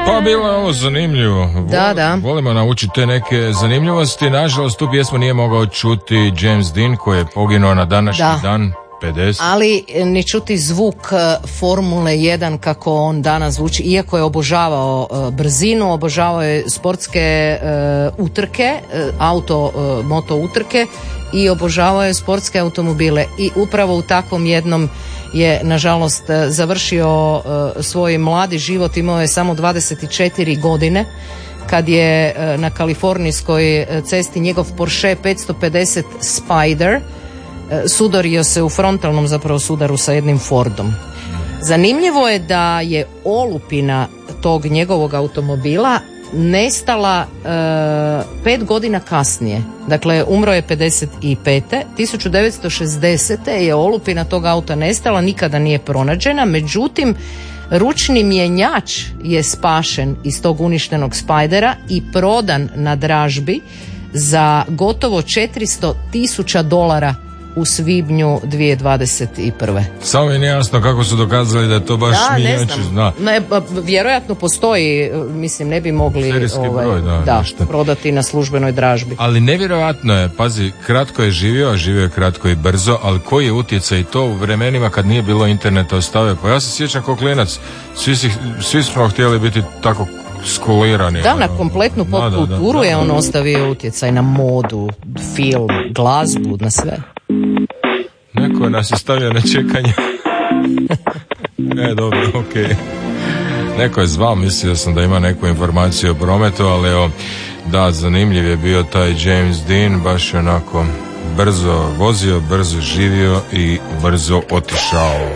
Pa bilo je ovo zanimljivo. Da. Volimo naučiti te neke zanimljivosti. Nažalost, tu pjesmu nije mogao čuti James Dean koji je poginuo na današnji dan. 50. Ali ni čuti zvuk Formule 1 kako on danas zvuči, iako je obožavao brzinu, obožavao je sportske utrke, moto utrke i obožavao je sportske automobile i upravo u takvom jednom je nažalost završio svoj mladi život, imao je samo 24 godine kad je na kalifornijskoj cesti njegov Porsche 550 Spider sudario se u frontalnom zapravo sudaru sa jednim Fordom. Zanimljivo je da je olupina tog njegovog automobila nestala 5 godina kasnije. Dakle, umro je 55. 1960. je olupina tog auta nestala, nikada nije pronađena, međutim ručni mjenjač je spašen iz tog uništenog Spidera i prodan na dražbi za gotovo $400,000 u svibnju 2021. Samo mi nije jasno kako su dokazali da je to baš mjenjač. Vjerojatno postoji, mislim, ne bi mogli broj, prodati na službenoj dražbi. Ali nevjerojatno je, pazi, kratko je živio je kratko i brzo, ali koji je utjecaj i to u vremenima kad nije bilo interneta ostavio. Pa ja se sjećam kao klinac, svi smo htjeli biti tako skolirani. Da, na kompletnu pop kulturu je on ostavio utjecaj na modu, film, glazbu, na sve. Neko nas je stavio na čekanje. Dobro, okej. Neko je zvao, mislio sam da ima neku informaciju o prometu, ali evo, da, zanimljiv je bio taj James Dean, baš onako brzo vozio, brzo živio i brzo otišao.